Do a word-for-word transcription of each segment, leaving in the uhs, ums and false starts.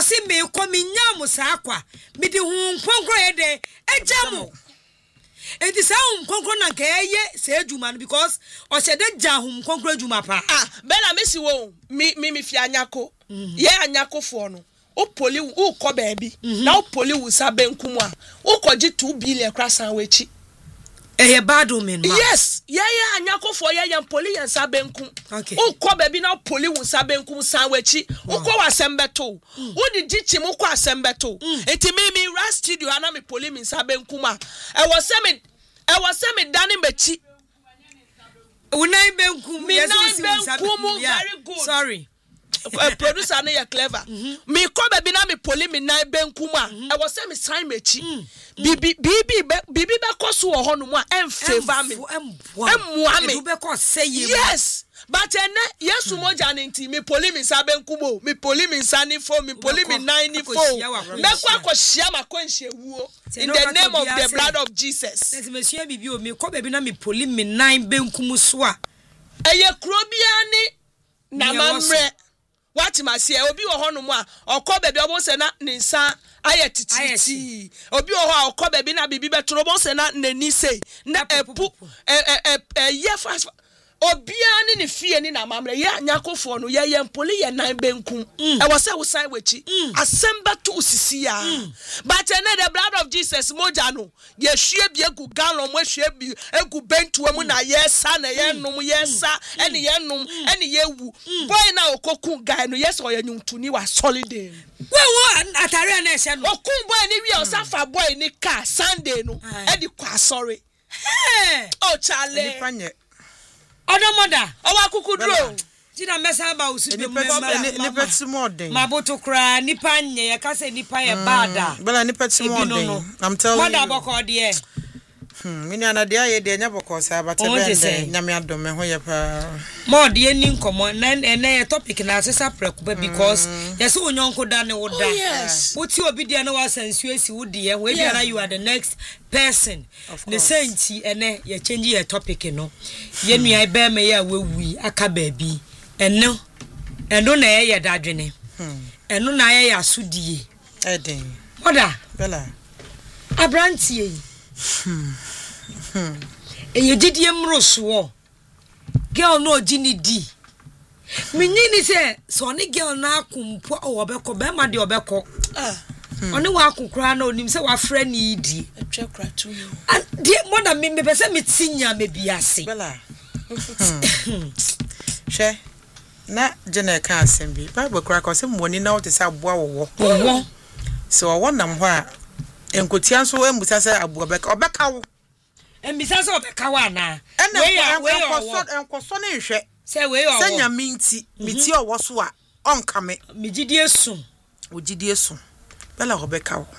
si me komi nyamu sa akwa me di hu nkonkro ye de ejamu enti sa hu nkonkro na nka ye se adwuma no because o se de ja hu nkonkro adwuma pa ah bela me si wo mi mi mi fi anyako ye anyako fo no o poli o ko baabi na o poli wo sa benkum a o koji two billion krasan wechi eh bad woman ma yes ye ye anyako fo ye ye poli ye sa benkum o ko baabi na poli wo sa benkum san wechi o ko wasembeto o di gichi mo ko asembeto enti me mi ra studio ana me poli mi sa benkum a e wo se me e wo se me dani mechi unai benkum mi nai benkum very good sorry a producer na ya clever me ko baby na me poli me nai benkum a e wo se me sign mechi bibi bibi bibi be koso wo hono mu a em favor me emwa me do be ko say yes but ene yesu moja nti me poli me sa benkum o me poli me sani fo me poli me nine ni fo me kwa akohia makonhia wuo in the name of the blood of Jesus let me share bibi o me ko baby na me poli me nine benkum so a eye krobia ni na mamre what ma say obi wo hono mu a okọ baby obo se na ne nsa aye tititi obi wo ho okọ baby na bibi betro obo se na nani sei na epu eh eh ye fast obia ni ne fie ni na mamre ye anyakofo no ye ye mpoli ye nan benkum e wo se wo san wechi asemba to usisi ya but ene the blood of Jesus moja no ye hwie bi egu gallon mo hwie bi egu bentu mu na ye sa na ye num ye sa ene ye num ene ye wu boy na okoku guy no yes o ye nyuntuni wa solid we wo atare na ehye no okun boy ni wi o safa boy ni car Sunday no e di kwa sorry eh o chale odomoda owa kukudro tina mesa ba usu be ni peti modern maboto kra nipa nye ya kase nipa ye bada bela ni peti modern I'm telling you moda boko de hmm mini anade aye de nya boko sa batebe nyame adome ho ye pa mod ye ni nkomo na na topic na asesa prekuba because yes onyonko da ne woda wuti obi de na wasansu esi wodi ye we bia na you are the next person the senti ene ye change your topic no ye nua be me ya wewui aka baabi eno eno na ye dadwene eno na ye asudie eden moda bela abrantie Hmm. Hmm. E ye didie mroso. Girl no gini di. Minyini se so ni girl na akumpo o obeko be ma de obeko. Ah. Oni wa akukura na onim se wa frɛ ni di. Atwa kura tu. And de more than me me pese me tinya me biase. Bela. She na jene ka asem bi. Bible kura ko se mwoni na o te se aboa wo wo. So wo nam ho a enkotia so embusa se abuobeka obeka wo embisa se obeka wa na we ya we enkoso ne nhwe se we yo se nya minti miti owo so a onka me migidie su ogidie su bela obeka wo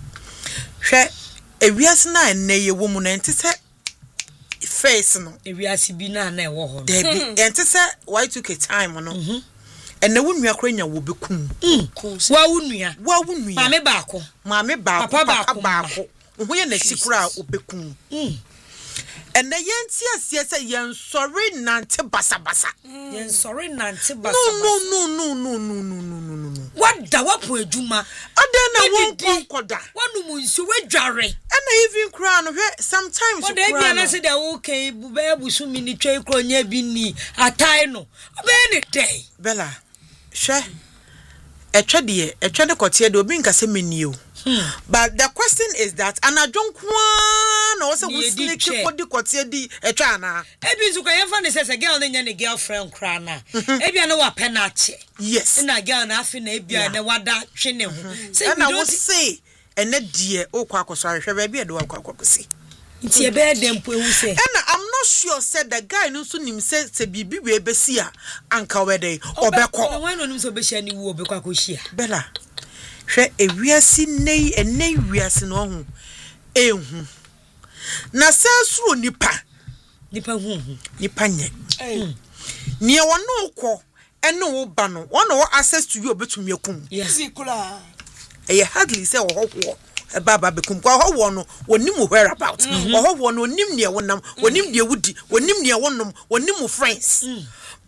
hwe ewiase na enne ye wo mu na enti se face no ewiase bi na na e wo ho debi enti se why took a time no enne wo nua kora nya wo bekum wa wo nua wa wo nua maame baako maame baako papa baako wo ye na sikura obekum enne yenti asie se yen sorry nante basa basa yen sorry nante basa no no no no no no no no no no what da wapo adwuma ade na won konkoda wanu mu nsu wedware ena even kura no hwe sometimes kura no ode bia na se da okay bu ba busu mini twa kro nya bi ni atai no obe ni day bela hwe etwa de etwa de kote de obi nka se menio but the question is that anajonkwa na wose wo snake kodi kote di etwa na ebi nzuko yefa ne se girl ne nya ne girlfriend kra na ebi na wa penache yes na girl na afi na ebi na wada twe ne ho say na wo say ene die okwa akoso ahwe ba bi e do akwa akosi nti e be dem po ehu say and I'm not sure said the guy no so nim say se bibi we be si a anka we dey obekọ wan no nim so be hia ni wo obekọ akohia bela hwe ewiase nei ene wiase no ho ehu na sensuro nipa nipa hu nipa nye nie wono ukọ ene wo ba no wono wo access to you obetumi akum yes kula e hardly say wo ho e baba bekum kwa ho wo no wonim where about wo ho wo no onim ne wonam wonim de wudi wonim ne wonom wonim friends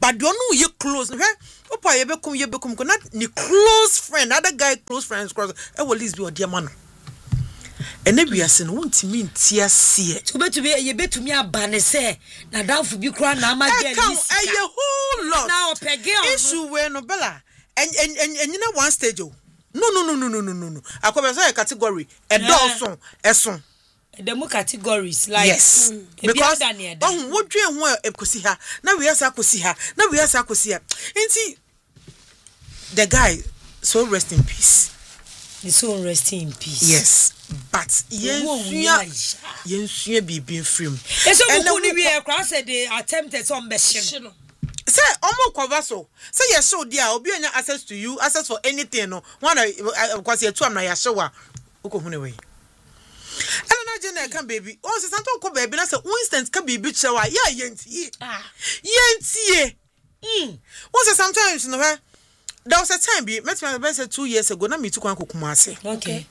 but don't know you close okay opa you become you become not the close friend other guy close friends cross e will least be your dear man and then we are saying won't mean tia see to be to be you be to me abane say na danfo bi kra na ama get list a whole lot now per girl issue we no bella and and and you know one stage oh no no no no no no no no akobe say category e dawson eson the mo categories like yes mm. because oh wo dwen ho ekosi ha na we asa akosi ha na we asa akosi ha nti the guy so rest in peace the soul rest in peace yes but yensuya yensuya bibi frame eso ko ni we e kwa say they attempted some beshim say omo cover so say yes so dia obi anya access to you access for anything no one because you two am na ya show a ukohune we and na je na kan baby o se santo ko baby na say instant ka baby chewa ya yentie ah yentie mm o se sometimes no where there was a time be met me say two years ago na me tu kwan kokuma ase okay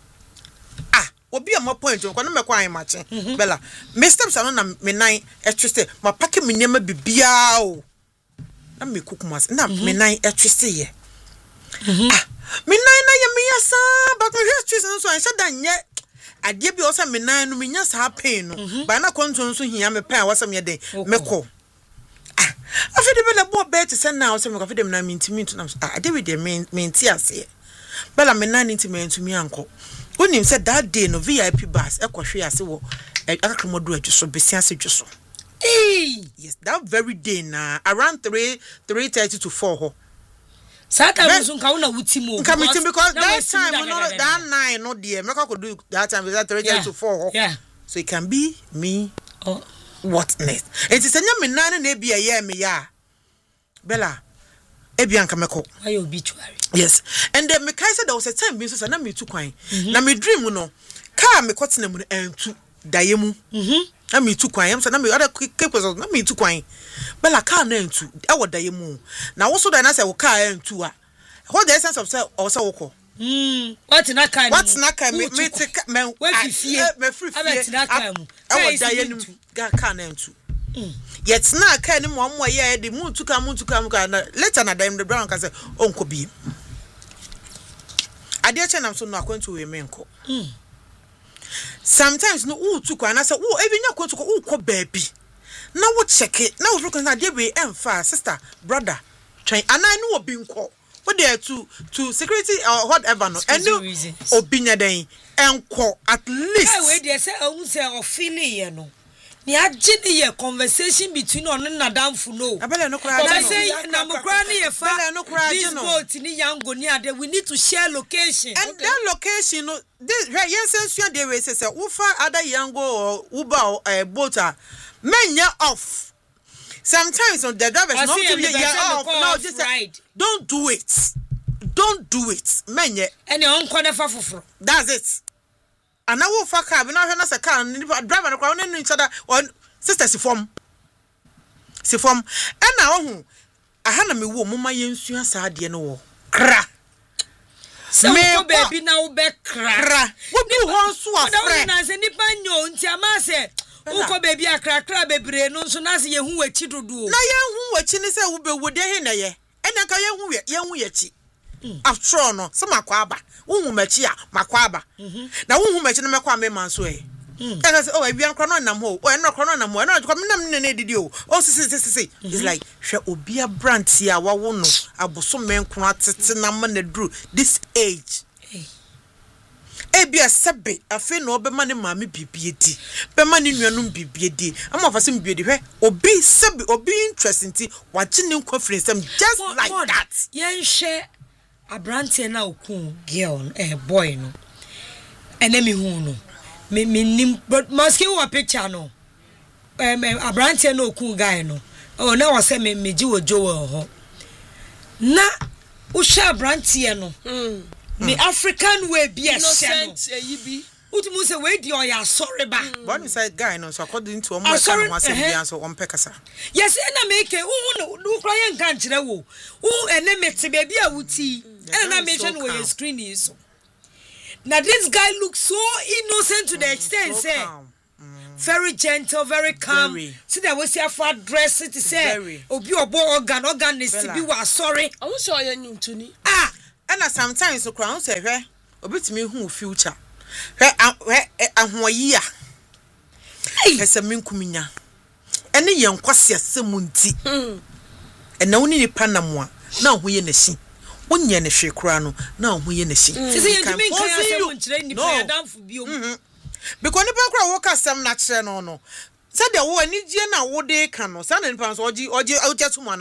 ah obi am point ko na me kwan mache bella me steps no na me nine etwiste ma pack me nema bibia o na me kokuma ase na me nine etwiste ye ah me nine na ye me yasa but me etwiste no so an shada nye ade bi o sa me nine no me nya sa pain no ba na konto so hia me pen a wasam ye den me ko ah afede bella bo bet se na o se me ko afede me na mintimi to na ah ade we de me menti ase bella me nine intimi antumi anko onim said that day no V I P bus e kohwe ase wo akakramodo adwuso besia se dwuso eh yes that very day na around three thirty to four ho Sata musu nka una wutimo nka mitim because that time no that nine no there me ko do that time that three thirty to four ho yeah so it can be me oh what next it is anya me nane na bia ye me ya bella ebi anka meko why obituary yes and then me kai said there was a time me so na me tu kwan na me dream no car me kotena mu entu dayemu mhm na me tu kwan am so na me other kekweso na me tu kwan bella car na entu e wo dayemu na wo so da na say wo car entu a what the essence of say o say wo ko mm what na car what na car me me me we fifie me free fie abet na car mu e wo dayemu car na entu yet na car ni mo mo ye de mu tu ka mu tu ka mu ka later na dime the brown ka say onko bi ade che nam so no akwantu we menko mm sometimes no u tu kwa na say wo ebi nya kwantu ko u ko baabi na wo check it na wo fro na de we emfa sister brother twen anan no obi nko wo there to to security or whatever no and no obi nya den enko at least eh we dey say o say o feeling ye no ni agini ye conversation between on na damfu no abele no kura I say na mukura ni ye fa this boat ni yango ni ade we need to share location and okay. That location no this yes sense dey we say say wo fa other yango or uber or uh, boat menya off sometimes on the drivers not to be yeah off no just right. Don't do it don't do it menya and you on corner fa foforo that's it. And now for car, we now have a car, driver and crown each other on sister si form. Si form. And now I had me wo mama yensu asa de no kra. So baby now be kra. What do hon so afre? Na se nipa nyo nti ama se uko baby akra kra bebre no so na se ye hu wachi dodo. Na ye hu wachi ni se wo be wo de he na ye. Ena ka ye hu ye hu yachi. After all no some akwaba unhu machi a makwaba na unhu machi no mekwa me man so e ka say oh e bian kro no nam ho o e no kro no nam ho e no ko me nam ne ne didi o o si si si si it's like hwe obia brand ya wawo no aboso menko atete na ma na dru this age e bia sebe afi no be ma ne ma me bibie di be ma ne nuanum bibie di ama fa sem bibie di hwe obi sebe obi interesting ti wa gine conference just what, like what? that yen share Abrante na okun girl eh boy no enemy hu no me me nim but must you a picture no um Abrante na okun guy no oh na was say me meji wojo ho na wo sha Abrante no mm me African way be a innocent eh yibi utumu say we di oya sorry ba what is that guy no so according to omo ka no asem bia so on pekasa yes na make hu no kra ye nka nkire wo hu ene mete baby a wuti and I mentioned where your screen is. Now this guy looks so innocent to the extent say very gentle, very calm. Very. See that we see a fat dress to say, Obi obo organ, organ is to be was sorry. I was so young to me. Ah, and sometimes so crown say, hey, Obi to me who future. Hey, and who year. Hey, as a minkumina. Any young quasia semunti. And no need Panama. Now we in a scene. One yen a shake crown, now we in a scene. No. Because the background worker some natural no no. Said the one need you now what they can no send in pounds or you or you out just one.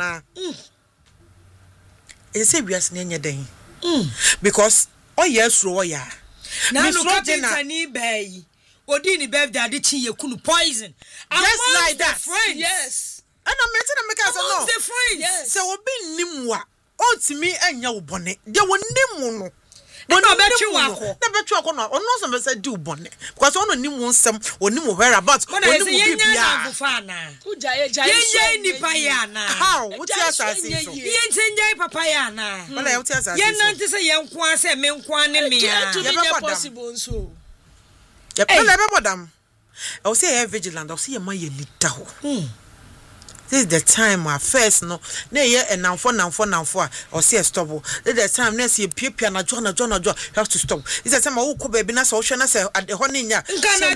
It's a serious near day. Because oh yes, Roya. Now look at any bay. Or didn't bev that you could poison. Just like that, friend. Yes. And I'm making a because I know. Yes. So we'll be Nimwa. Oh, to me and your bonnet. There were Nimuno. But no bet you are. Never talk on or no some said do bonnet. Because on a new one some or new whereabouts. What I say, Fana. Who Jay Payana? How? What's your assassin? He ain't Papayana. But I'll tell you, you're not to say young Quan said, men Quan and me. Never possible so. Yep, madam. I'll say a vigilant, I'll see a my little. This is the time my first no nay and now for now for now for or see a stop. This is the time next year Pipia and John John John have to stop. It's a time I will baby na so shana say at the honey ya.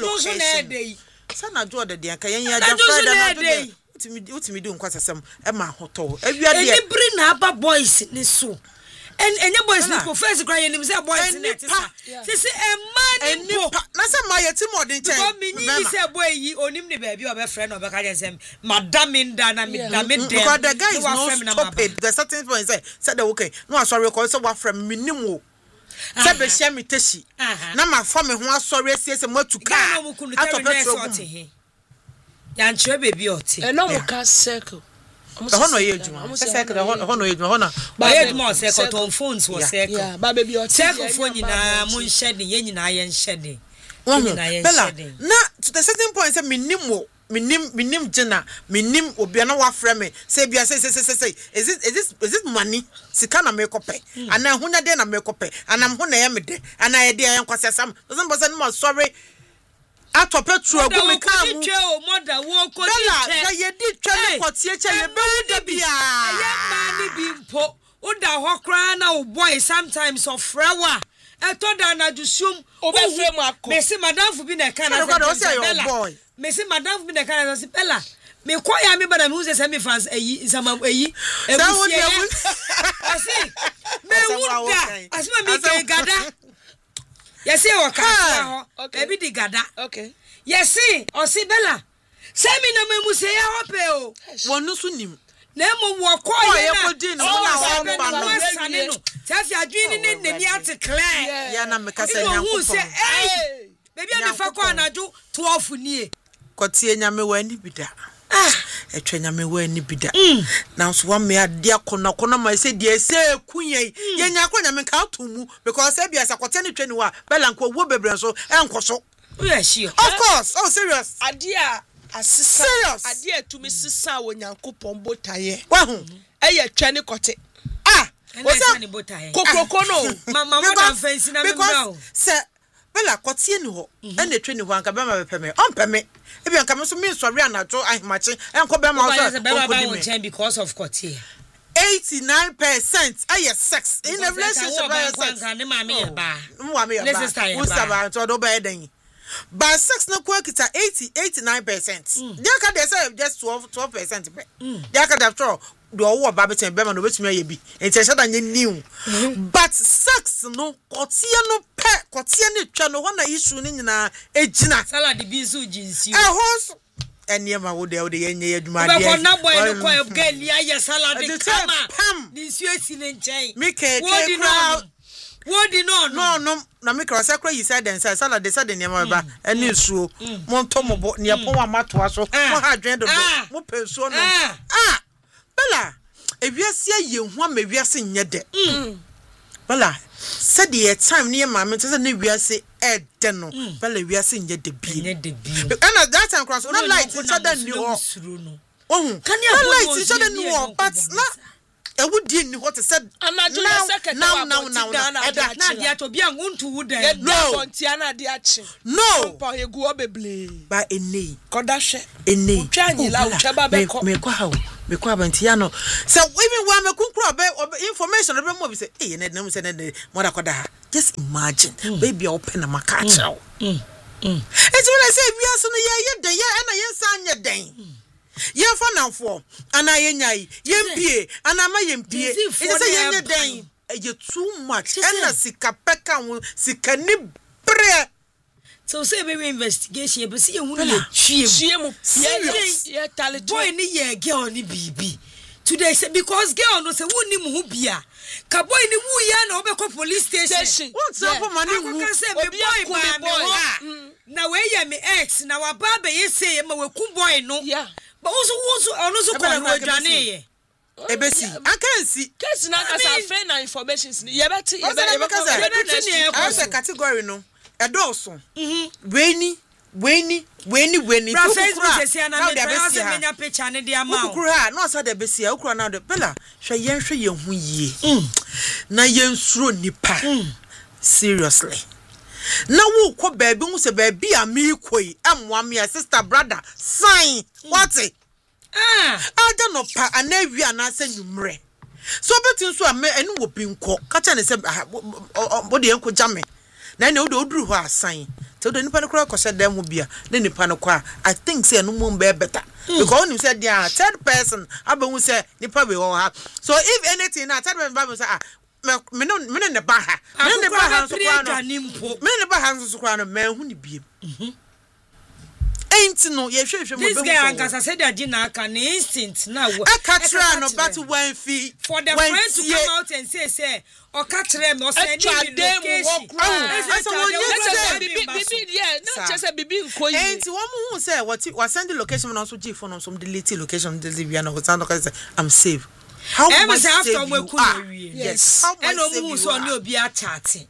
Sana Joe the dear Kayanya Friday. What me doing quite some Emma Hoto. Every day bring up boys in this so. And and your boys need first crying himself boys in it. She say a man and Nasa Maya Timo didn't tell me. He said, boy, you own him the baby of a friend of a guy and Madame in Dana, Madame. Because the guy is no stupid. The certain point said, okay, no, sorry, call so what from minimum. Sabe Shami Teshi. Nama family who are sorry, says a more to car. Yan baby or tea. And no cast circle. The honor age, second, the honor age, honor. By eight more second on phones was second. But baby, second phone in a moon shedding, yen iron shedding. Bella, not to the certain point, a minimum, minim, minim jenna, minim, obiana wa frame, say, be a say, say, say, say, is it, is this, is it money? Sikana make up pay, and now Huna then I make up pay, and I'm Huna Yamide, and I dare and quite some, doesn't was more sorry. Ato petrol go me kam mother wo ko di che ye di twa ko tie che ye be da bia ye ma ni bi mpo o da ho kra na o boy sometimes of frewa e to da na jusum o be frem akọ me se madam fu bi na kana say boy me se madam fu bi na kana say bella me ko ya me bana me use say me fans eyi sama eyi e bu sie asi me wuda asi ma me ke gada. Yes, you are car. Okay, baby, the gada. Okay. Yes, see, or see Bella. Send me no me say I hope. One no sunim. Nemo walk quiet. Oh, no, Tell you dreaming in the near to Claire. Yana Macassan who say, hey, baby, I'm a fakwana do twelve near. Cotia me when you be there. Ah, a trainer me when you be there. Now, one me a dear corner corner, my say, dear, say, Queen, Yanakona make out to move because Sabia is a quaternity train. Belanco, Wobbler, so, and Cosso. Yes, she, of course. Oh, serious. A dear, a serious. A dear to Missus Sow when Yanko Pombo Taye. Well, a Channy Cotte. Ah, what's that? Cocono, Mamma, facing a because, sir. Bella Cotiano, and the train one can be my permit. On permit. If you come to me, sorry, I'm not I'm matching and Cobama because of Cotier. Eighty-nine percent. I have sex in a relationship. But sex no work it's at eighty, eighty-nine percent. There they say just twelve, twelve percent. There can after all. Do all Babbitt and Beman which may be. It's a shot and you knew. But sex no Cotiano pet, Cotiano channel one issue in a ejina. Salad the bizu jeans. A horse and near my wood, the end of my boy of Galia salad. Pam, this year's in chain. Make a crowd. What do no, no, no, no, make a sacred, you said, and said, salad, they said in your mother, and you so Montomo near Poma Matuaso, I dread of what person. Ah. Bella, if you see you one may be a senior debt. Bella, said the time near my mentor, and we are say, Ed Deno, Bella, we are seeing yet the bean. And at that time, cross, not like each other new. Oh, can you like each other new, but not e wudi ni what said anaju na second now now now na dia to bia nguntu wo dan no bontia na dia chi no pa egu obeble ba eni koda hwe eni utwa nyila utwa ba be ko me kwa ha me kwa bantia no so even wa me kunkura be information be mo bi say eh na na say na mo da koda ha just imagine mm. baby open na maka chaw mm mm it's when I say we are so no ye ye den ye na ye san ye den ye fa nanfo ana ye nyai ye mpie ana ma ye mpie e say ye nye den ye too much na sika peka ho sika ni bre so say baby investigation be say ye hu ye twiem mu ye talent boy ni ye girl ni bibi today say because girl no say woni mu hu bia ka boy ni wu ya na obekọ police station won say for money wu obi boy ba me na we ye me ex na wa ba be ye say ma we ku boy no yeah but also also ono so kwa no adwane ye ebesi akansi case na kasa fe na information ye beti ye be ye be kasa category no edoso mhm weni weni weni weni to Facebook say na me try say menya picture ne dia ma ukuru ha no say da besi ya ukuru na de pela hwe yen hwe yen hu yie na yen suro nipa seriously na wo ko baabi hu se baabi a me koi amwa me sister brother sign what ah ada no pa anawi anase nwumre so betin so a me enu wo binko ka cha ne se body enko jame na ne wo duru ho asan te do nipa no kura kwose dem ho bia ne nipa no kwa I think say no mo be better because when you say dia third person abehu say nipa be ho ha so if anything na third person ba say ah me no me ne ba ha me ne ba ha so kwa no me ne ba ha so kwa no me hu ni biem mhm ain't no ye hwehwe mo be this guy ankasa said that na aka na instinct na wo aka try no but one fee for the friend to come out and say say o ka try me o say ni location so won bibi bibi yeah no just say bibi nko yi ain't wo mo hu say what we send the location no so give phone on some delete location delete we na go sound like say I'm safe how much after we could yes and no mo so ni obi a chat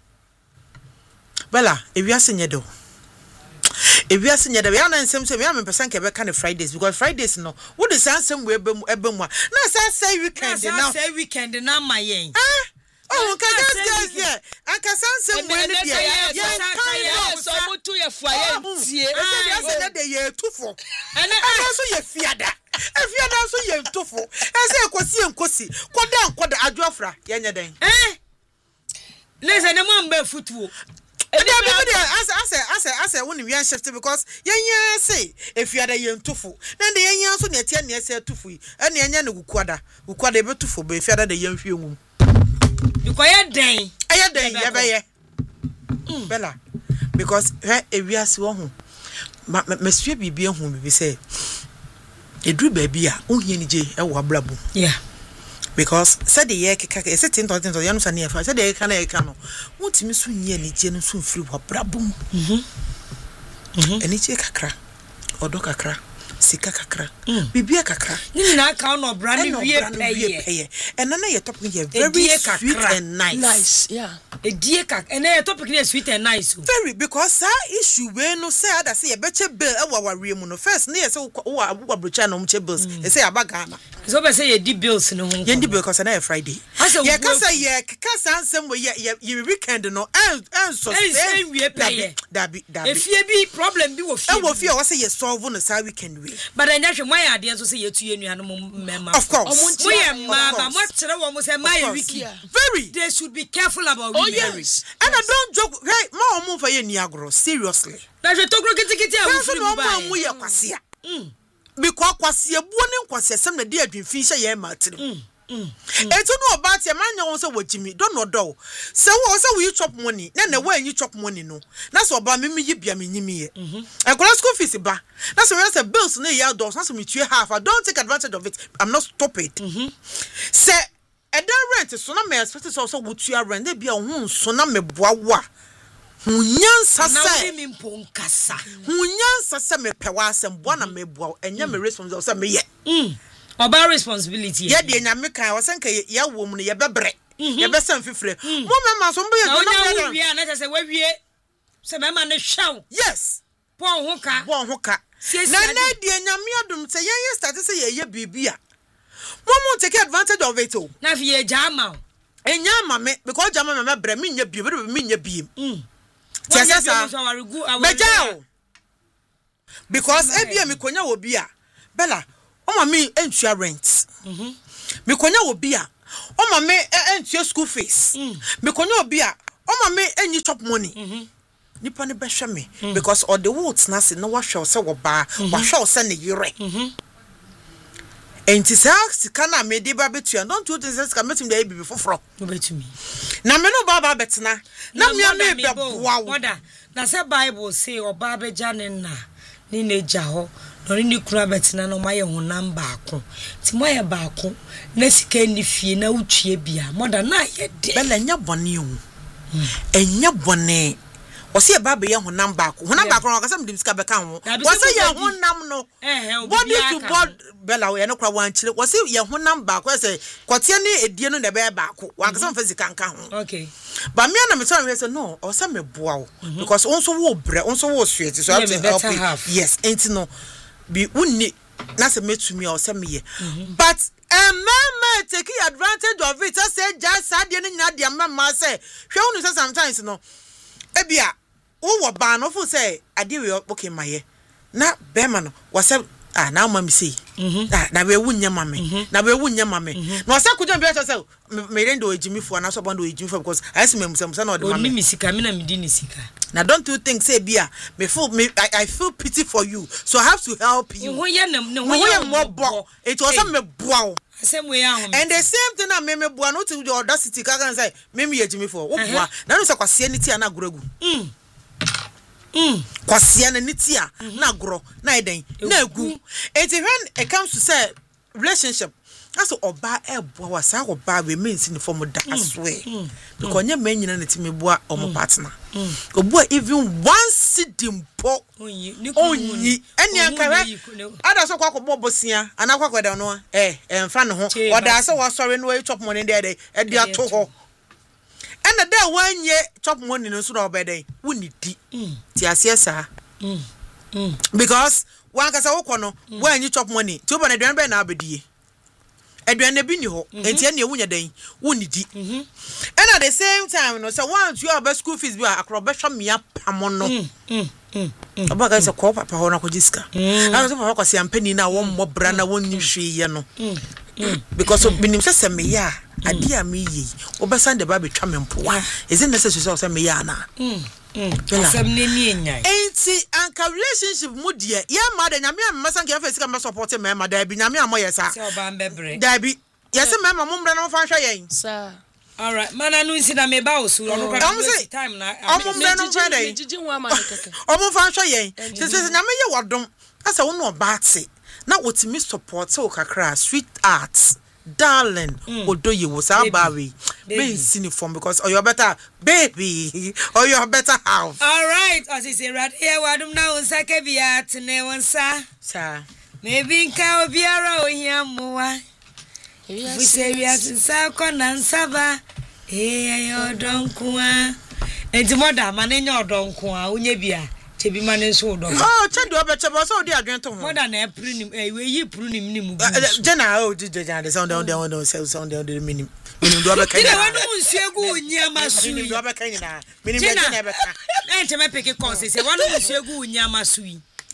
bella e wi asenye do if you are seeing the young and some say, I'm a percent of kind of Fridays because Fridays no. What is some way ebema? No, say weekend now. Say weekend now, my yen. Ah, oh, can just guys here. I can send some way. Yeah, yeah, so what to your fire? I said that year two four. And also your fiada. If you are also your two four. I say, Kosi and Kosi. Go down, go down, Adjofra, Yanya Dane. Eh? Listen, the man bear football. And then I say, I say, I say, when we are shifted because yeah, say if you are the young tofu, then the young so near ten years say tofu, and the young ukwada, ukwada be tofu, be if you are the young few. You quiet day, I had day, yeah, Bella, because if we are so home, Monsieur Bibi home, we say, a drew baby, oh, yen jay, a wabrabu. Yeah. Because said the year kaka is it ten thousand or yanu sani afa said the kana e kano won't me so nye ni je no so free wa brabum mhm mhm eni che kakra odo kakra sika kakra bibia kakra ni na ka no brand wie peye and na ye top ye very sweet and nice nice yeah e die kak and na top ni sweet and nice very because that issue we no say that say e beche bill e wa ware mu no first na ye say wo abrocha no mche bills e say abagana so be say ye di bills no ho ye di bill because na Friday ye ka say ye ka say ansem we ye ye weekend no en en so say wie peye that be that e fie bi problem bi wo fie e wo fie wo say ye solve no say weekend we but then you my idea so say you two you no member of course we am mama what tell wo say my wiki very they should be careful about oh yes and I don't joke hey ma omo for ye niagro seriously na je tokro kitikiti a wo free buy mo ye kwase mm because kwase buo ne kwase sem na de adwinfin hye ye matiri mm etu no oba tie manya won say wajimi don no do say wo say we chop money na na we you chop money no na so oba me me yibia me nyimi ye e kola school fees ba na so we say bills na ya do na so me tue half I don't take advantage of it I'm not stupid mhm say e dan rent so na me expect so so wo tue rent e bia ho so na me boa wa hunyansa say na me mponkasa hunyansa say me pewa asem boa na me boa enya me responsible say me ye mm oba responsibility ye de nyame kan wo senka ye wo mu ne ye bebre ye be san fifre mo mema so mbe ye do na wo wi na say we wie say mema ne hwaw yes pon ho ka pon ho ka na na de nyame adum say ye ye start say ye ye bibia Momo take advantage of it. Na fi ye jama. Enya mame because jama mama bre me nya bi me nya bi. Mm. Tiasa sa. Meja. Because ebia me konya obi a. Bella, o ma me entua rent. Mhm. Me konya obi a. O ma me entua school fees. Me konya obi a. O ma me enyi chop money. Mhm. Nipa ne behwe me because all the words na se no wa hwe se wo ba, wa hwe se ne yere. Mhm. Enti sa sika na me de ba betua don't you think sika metum dey bibi foforo no betumi na me no baba betena na me me be boa woda na say Bible say oba beja ne na ni na eja ho no ni kura betena no maye honam baako ti moye baako na sika ni fie na utue bia moda na ye de bela nya bone o enya bone Wasi e baba ye honam baako honam baako no akasa mdim sika beka ho wasi ye honam no body to body bela we no kra wan chire wasi ye honam baako say kote ne edie no na be baako wakasa mfa sika nka ho okay but me na me tell me say no o say me boa o because onso wo bre onso wo sweet so I have to help you yes enti no bi unni na say metumi o say me ye but a man take advantage of it say just sad ye nyina de mama say hwe unu say sometimes no ebia wo ba no fu say ade we okay maye na bema no wase ah na ma mi say ah na we wunya mame na we wunya mame na wase kujo bi say me rendo ejimi fu na so bondo ejimi fu because I see me musa na o de mame oni mi sika me na mi di ni sika na don't you think say bia me feel me I, I feel pity for you so I have to help you wo ye na wo ye mo bo it was me boa o same way ahom and the same thing na me me boa no to the audacity ka kan say me me ejimi fu wo boa na no say kwase ni ti na goragu mm Mm. Kwasiya na nitia na gro na eden na egu enti when it comes to say relationship that's oba ebo wa sa oba we means in form of that aswe because nya man nyina na timi boa omo partner obo even one sidim po onyi eni ankawe ada so kwa kobo bosia ana kwa kweda no eh emfa ne ho oda se wo sori no e chop money there dey e dia to ho and the day when ye chop money no so obede woni di ti asiesa mm because wan kasa wo kono when you chop money ti oba na aduan be na abedie aduan na bi ni ho enti e na ewunya dan woni di and at the same time no so once you are school fees bi akro be hwa mia pam no mm oba ga se ko papa ho na ko jiska ana so papa ko se ampani na wo mmobra na wonni hwe ye no because binim se se me ya ade a me yi obesan de ba betwa me mpoa is it necessary so say me ya na mm asem ne ni enyan enti anka relationship mu de ye ma da nyame am mesan ke fa sika me support me ma da bi nyame am ye sa se oba mbebre da bi ye se me ma mo mbra na mo fa hwa yen sir all right mana no nsi na me ba osu no kwa time na omo mbra no fa dai jiji nwa ma keke omo fa hwa yen se se nyame ye wodom asa wo no obaate na wotimi support so kakra sweet arts darling odo ye wo sa baby be sini form because or you better baby or you better house all right as is right here wadum na unsa ke bia tene wonsa sa maybe nka obiara ohia mowa we say we asinsa ko na nsaba eh ayo donkua enti moda manenye odonkua unya bia chebi mane so do oh chedu obeche bo so di adwen to ho moda na epru nim eh we yi pru nim nim jena oh di jena the sound down down down sound down the minim minim do obeka ina wanu nsuegu unyama sui minim do obeka nyina minim jena ebeka na ente me peke konse se wanu nsuegu unyama sui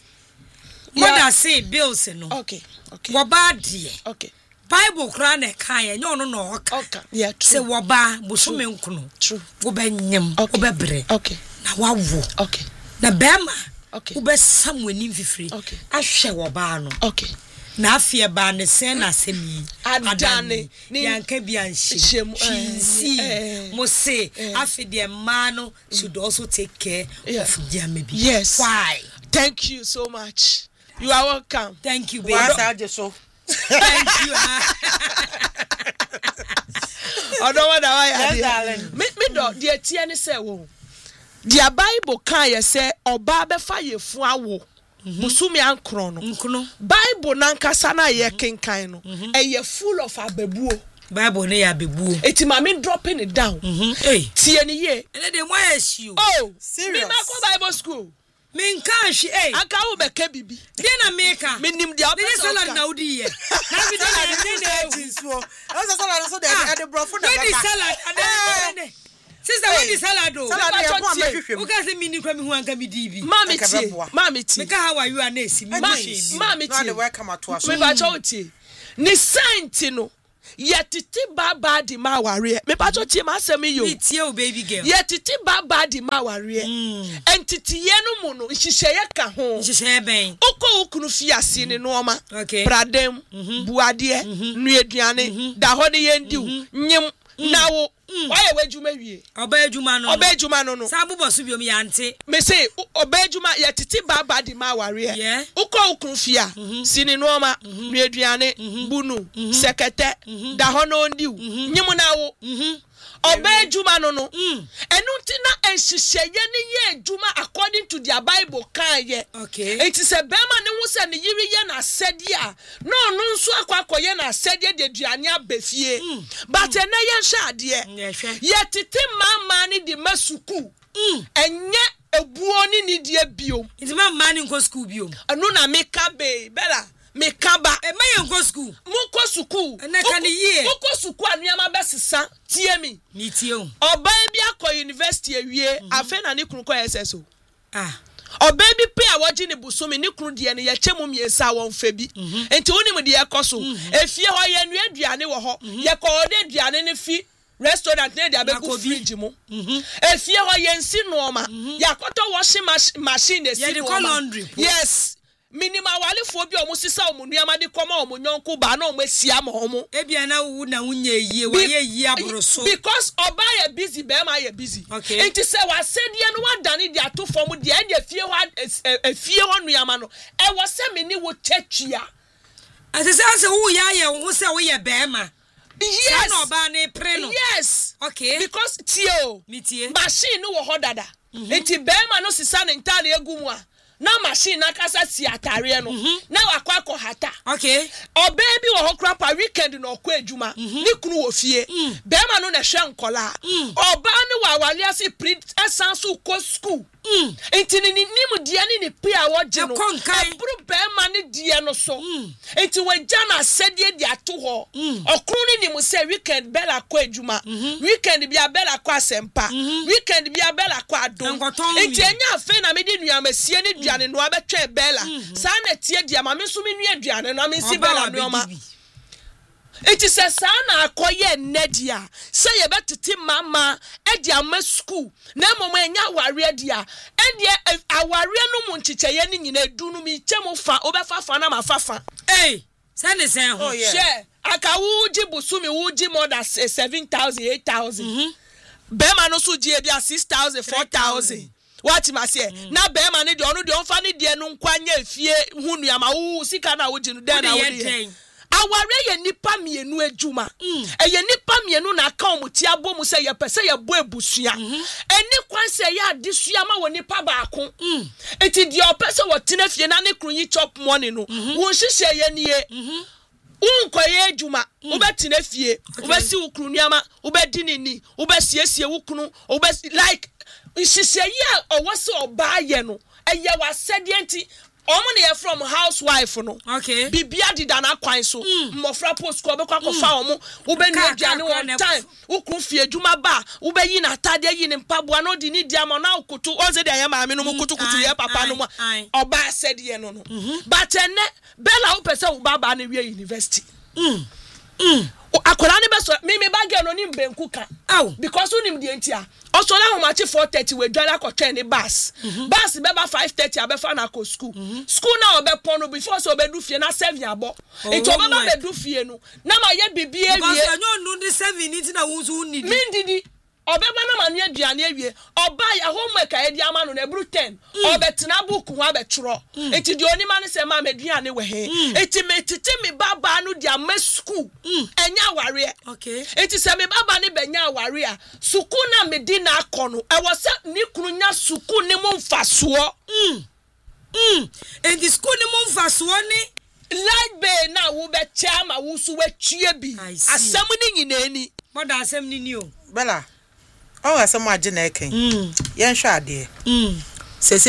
moda say bills no okay okay wo ba die okay Bible kra na kan ye nyo no no oka yeah true se wo ba bosume nkuno true wo ba nyem wo ba bre okay na wawo okay na bema okay wo be samwani mfifiri okay ahwe wo ba no okay na afie ba ne sen na semi adane yanka bi anhye chinsi mo say afie de ma no should also take care of their maybe yes why thank you so much you are welcome thank you baby wasa so thank you odo wada why me me do de tie ne say wo the Bible can you say oba be fa yefu awo musumi ankro no nkono Bible nankasa na ye kenkan no e ye full of abebuo Bible ne ya bebuo eti ma me dropping it down eh tie ne ye ene de mo yes you oh serious me ma ko Bible school Minka hwe eh. Aka wo be ka bibi. Dey na meka. Minim dia obi salad na udi ye. Na bi dey na dey nsuo. E was salad so dey at the brofo na baba. Wey salad ade. Sister, what is salad do? Salad dey po amehwehwem. Who can say mini kwa me hu anka me di bi. Mami tie. Mami tie. Meka how are you anesi? Mami mami tie. Na dey welcome ato aso. Me ba cho tie. Ni saint no. Yetiti baba di ma ware. Me pa cho tie ma asem yo. Me tie o baby girl. Yetiti baba di ma ware. Entiti ye no mu no nhihye ka ho. Nhihye ben. Oko ukunu fi ase ne no ma. Okay. Pradem, buade, nu eduane, da ho ne yendiw, nyim nawo. Why we juma wie? Oba ejuma no. Oba ejuma no no. Sa bubo so biom ya nte. Me say oba ejuma ye titi baba di ma ware. Yeah. Uko ukun fia. Sini no ma, nu eduane, bunu, sekete, da ho no ndiw, nyim nawo. Oba ejuma no no. Enu ti na enhihye ne ye ejuma according to their Bible kan ye. Okay. It is a bema ne hu se ne yiri ye na sede a. No no nso akwakoye na sede de duane abefie. But na ye hwa ade. Ye tete mama ni di masuku. Enye ebuo ni ni die biom. It's my man in school biom. Anu na meka be bela. Me kaba e mayen go school mu ko suku na kan ye mu ko suku anuama besesa tie mi ni tie o oba bi akọ university awie afa na ne kunu ko S S O ah oba bi pe a woji ne busumi ne kunu de ne ye chemu miesa won fa bi enti wonim de ekoso efie ho ye nu aduane wo ho ye ko de aduane ne fi restaurant ne de abegu fridge mu efie ho ye nsi no ma yakoto washing machine esi no yes minima wale fo bi o musisa o munuama de koma o munyonko ba na o masia ma o mu ebia na wu na wunye yie wa ye yie abroso because oba ye busy be ma ye busy okay. Enti se wa sedie no wa dane de ato fom de e de fie ho afie ho nuama no e wo se mini wo twatwia asese ase wu ya ye wo se wo ye be ma yes no ba ne pre no yes okay because tio mitie machine no wo ho dada enti be ma no sisa ne ntale egu mu a na machine na kasa si atare no na wakwa ko hata okay o baby wo hokra pa weekend no ko adwuma ni kunu wo fie be ma no na hwe nkola oba ne wa wale ase pre essence ko school enti ni nim dia ni ni pe a wo je no aburu be ma ne dia no so enti we jana sedie dia to ho okru ni nim se weekend bela ko adwuma weekend bia bela ko asempa weekend bia bela ko adom enti enya afa na me di nuamasie ni duane no abetwe bela sa na tie dia ma me so me nua duane no me si bela no ma enti se sa na akoye nedia se ye betete mama e dia ma school na mama enya ware dia e dia aware no mu nchicheye ni nyina edu no mi chemu fa obefa fa na mafafa eh send the same ho share aka wuji busumi wuji more than seven thousand eight thousand bema no so ji e bia six thousand four thousand what ma say na be ma ne de onu de onfa ne de no nkwanya efie hunu ya ma wo sika na wo ji no de na wo de aware ye nipa mienu adwuma e ye nipa mienu na aka omuti abom se ye pese ye bo ebusua eni kwan se ye adesua ma wo nipa baako eti de opese wo tena fie na ne krunyi chop money no wo hihye ye nie unkoye adwuma obetina fie obesi wo krunuama obedi nini obesiesie wo kunu obesi like nhihye a owose oba ye no eye wa sedienti omo ne from housewife no okay bibia dida na kwan so mmofra post ko be kwa ko fa omo wo be ni aduane one time wo kru fie adwuma ba wo be yi na tade yi ne mpaboa no di ni dia mo na okutu onze de ye maame no mo kutu kutu ye papa no mo oba said ye no no but ene bela wo pese wo baba na wie university mm mm akola ne be so me me bag no ni mbenku ka because unim de entia osola ho machi four thirty we dwala ko twen ni bus bus be ba five thirty abefa na ko school school na obe pon no before so obe du fie na seven abo it obe ba be du fie no na ma ye bibie wie because anyo no di seven ni na wo so ni min didi obe ba na ma no aduane awie oba ya homework a edi ama no na ebru ten obe tena book ho abetro enti di oni ma ne se ma maduane we he enti metete me baba no dia ma school enya ware okay enti se me baba ne benya ware a suku na me di na akono e wo se ni kunu nya suku ne mo mfaso mm mm enti school ne mo mfaso ni light bay na wo be chama wo su we tue bi asem ni nyina ni moda asem ni ni o bela oh asem agye na eken mm yen hwa ade mm se se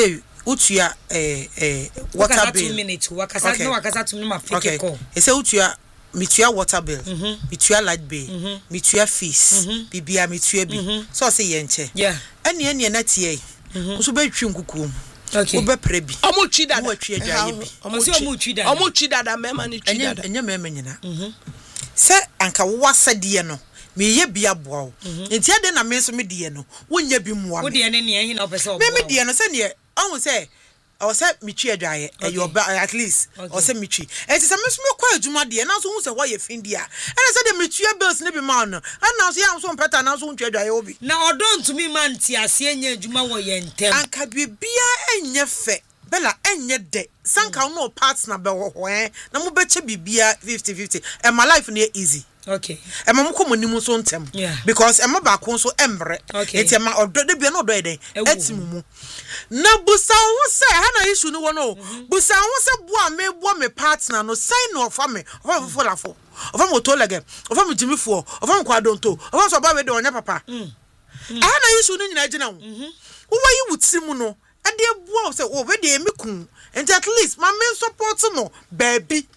utua eh eh water bill. two minutes. Wakasa no wakasa two minutes ma fake call. Ese utua mitua water bill, mitua light bill, mitua fees, bibia mitua bi. So say ye nche. Yeah. Ene ene na tie. Nso be twi nkukum. Okay. Obe pre bi. Omo twi dada. Omo twi adwaye bi. Omo twi dada. Omo twi dada mema ni twi dada. Enye mema nyina. Mhm. Se anka wasade no. Me ye bia boa wo. Enti ade na me so me de no. Wonya bi muwa. Wo de ne ne hin na opese obo. Me me de no se ne ahun se o se me twi adwaye e your at least o se me twi. Enti se me so me kwa adwuma de na so hu se wo ye fin dia. Ene se de me twi bills ne bi ma no. Ana so ya so mpeta na so ntwi adwaye obi. Na odo ntumi man ti ase enya adwuma wo ye ntem. Anka bibia enye fe. Bella enye de. Sanka no partner be wo ho eh. Na mo be che bibia fifty fifty. And my life ne easy. Okay. Ema mo komo nimu so ntem. Because ema ba ko so embre. Enti ema odo de bia no odo eden. Etimumu. Na busa ho se ha na issue no wono. Busa ho se boa me boa me partner no sign no for me. Of for lafo. Of mo to lege. Of mo jimi fo. Of mo kwa donto. Of so ba we de onya papa. Mm. Ha na issue no nyina gina ho. Wo wa yi wutimu no. Ade boa se wo we de emikun. And at least my main support no baby.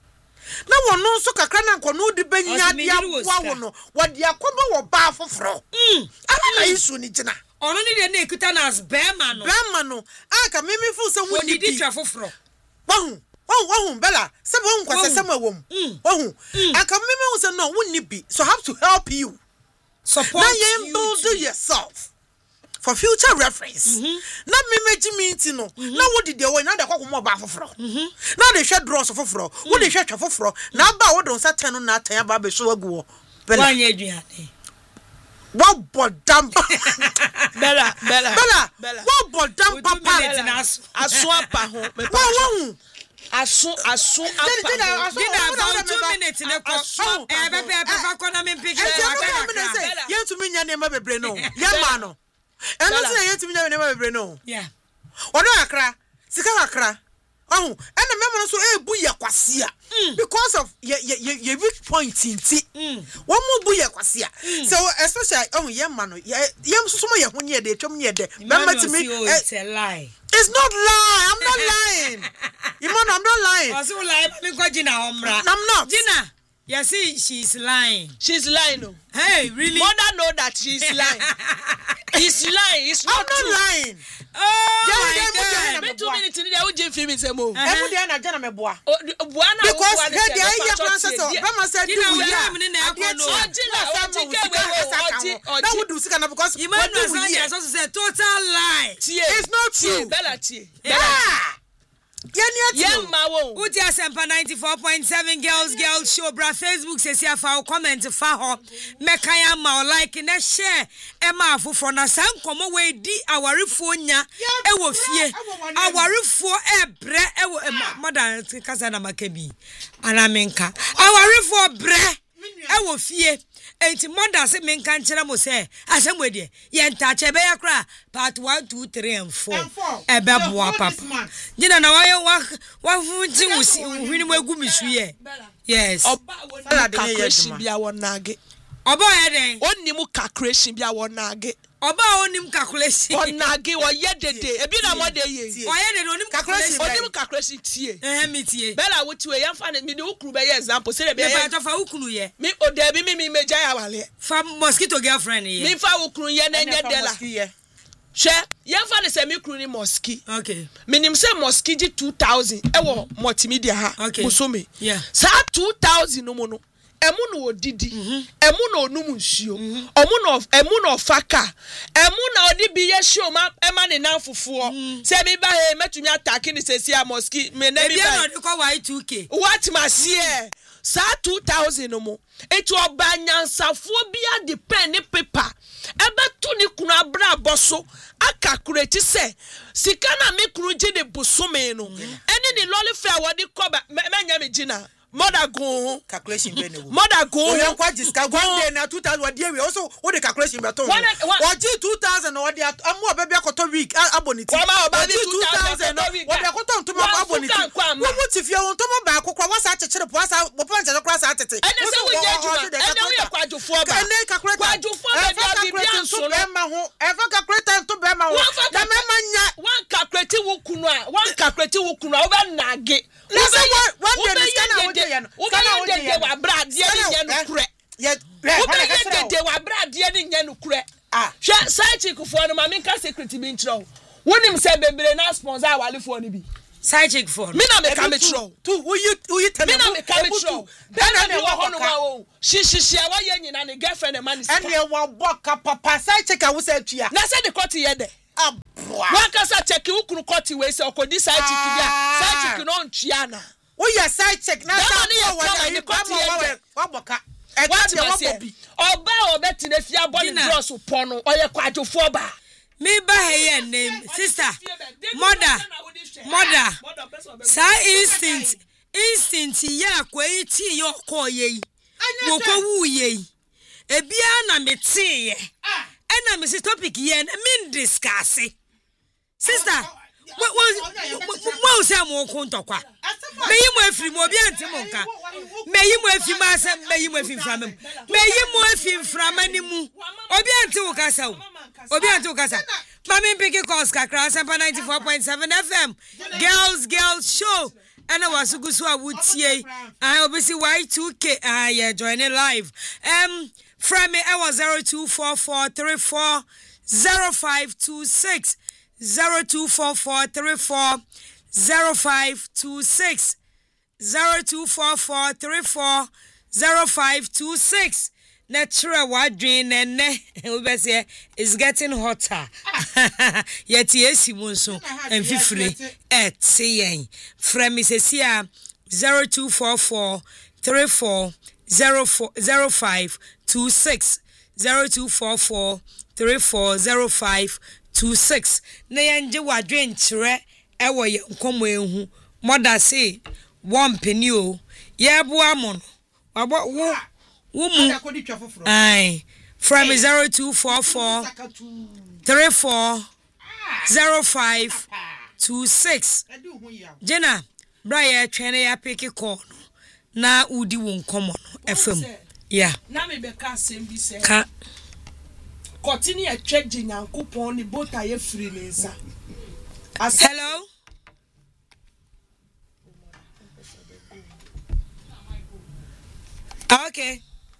Na wono so kakra na nkono de benya dia boa wo no. Wo de akoba wo ba foforo. Mm. Ala na issue ni gina. Ono ni de na ekuta na as bema no. Bema no. Aka mimi fu se wo ni di twa foforo. Wahu. Wahu wahu bella. Se wo nkwase se ma wom. Wahu. Aka mimi fu se no wo ni bi. So have to help you. Support you. Now you build yourself. For future reference. Mm-hmm. Na me meji minti no. Mm-hmm. Na wo di de wo na de kwakwo mo ba foforo. Mhm. Na de hwe draw so foforo. Wo de hwe twa foforo. Na ba wo don sa ten no na tan ba be so agu wo. Bella. Wanye aduane. Wo bodam. Bella, Bella. Bella. Bella. Wo bodam papa. Aso apa ho. Me pa. Wo aso aso apa. Dida two minutes ne ko. Eh be be be fa ko na me pick. Ye to me nya ne ma bebre no. Ye ma no. And that's why you to me never know. Yeah. Or no akra, sika akra. Oh, and the member so e buya kwasia. Because of ye ye ye weak point in ti. One more buya kwasia. So especially oh ye man, ye ye so mo ye ho ye de twom ye de. Remember to me it's a lie. It's not lie. I'm not lying. You man, I'm not lying. I so lie me ko Gina omra. I'm not. Gina. You see, she's lying. She's lying. No. Hey, really? Mother know that she's lying. He's lying. It's not I'm not true. lying. Oh, yeah, my God. Two minutes in there, we just film it. Say more. Every day na jana me boa. Buana. Because he dey here plan say so. Grandma said do we ya. Oh, Gina, Ojike we Oji. Now we do sika na because what do we hear? So say total lie. It's not true. Bella tie. Yeah. Yeah, ma wo. Uti asempa ninety-four point seven girls girls show bra Facebook says ya fa comment fa ho meka ya ma like na share e ma afofo na san komo we di awarefo nya e wo fie awarefo e bre e wo madam kasa na makabi ana menka awarefo bre e wo fie enti mother say menka nkyere mo say asem we de ye nta chebe ya kra part one two three and four e be boa papa Gina na wa wa funti hwini mo egu misu ye yes oba calculation bia wonage oba ye den onnim calculation bia wonage oba onim calculation wonage wo ye dede ebi na mo de ye o ye dede onim calculation onim calculation tie eh mi tie bella wo tie yam fa me de ukuru be ye example say de be ye fa fa ukuru ye me o de bi me me meja ya wale fa mosquito girlfriend ye me fa ukuru ye na nye dela she yam fa ne se me ukuru ni mosquito okay minim say mosquito two thousand e wo multimedia ha musome yeah sa two thousand no mo no emu no odidi emu no onum nsuo omu no emu no faka emu na odi bi ye show ma ema ne nan fofo se mi ba he metumi attack ni sesia mosque me na mi ba e bi no ko y two k what must here sa two thousand no mo etu obanyansafo bia depend paper ebe to ni kunu abra boso akakureti se sika na me kunu je de bosome no eni ni lolly fair wodi koba menya me gina mother go calculation be no mother go o yan kwa jiska one day na two thousand wadi we also what the calculation be to o ji two thousand wadi amu obabi akoto week aboniti o ba bi two thousand wadi akoto ntoma aboniti wo muti fie won ntoma ba akokwa wasa achechire po wasa bo pon chele kra sa atete ene se wo je juma ene wo ye kwadufo ba ene calculate kwadufo be bia bi anso be ma ho e fa calculate to be ma ho na me ma nya one calculate wo ukunu oba nage listen what what the scan out there no scan out there wa bra de ni nya no kure ye oba ye de wa bra de ni nya no kure ah hwe side chick fo no ma me nka secret bi nkyerɛ wonim se bebre na sponsor awale fo no bi side chick for me na me ka me trɔ tu wo you wo you tell me na me ka me trɔ then na wo ho no ma wo shi shi shi awa ye nyina ne girlfriend e man is and ye wo boka papa side chick a wo say tua na say the court ye de aboa wakasa check ukunu court we say okodi side chick bia side chick no ntua na wo ya side chick na sa wo wa ni court ye wo boka e ga de wo bi oba obeti na fia body dross pon no oye kwadwofo ba me ba here name sister mother mother sa instinct instinct ya kwa iti yo ko ye wo ko wu ye ebia na me tie ye ena me topic ye me discuss sister mo say mo ko ntokwa me yi mo afiri mo obi ante mo nka me yi mo afi ma se me yi mo afi mframa me yi mo afi mframa ni mu obi ante wo kasa wo obi ante wo kasa mami piki calls kakra Asempa ninety-four point seven F M girls girls show ana wasugusu awutie ah obisi Y two K ah yeah joining live um from me I was zero two four four three four zero five two six zero two four four three four zero five two six zero two four four three four zero five two six natural wadrin and we say it's getting hotter yet yes munso and fifty et say from me say zero two four four three four zero four zero five two six zero two four four three four zero five two six na yanje wadwen kire e wo ye nkomo ehu mother say one penny o ye boa mo no wabo wo wo mu ai from zero two four four three four zero five two six Jenna bra ye twene ya pick call na udi wo nkomo no efem yeah na me be ka sem bi se ka continue a check Nyankopon ni bota ye free nsa. Hello. Okay.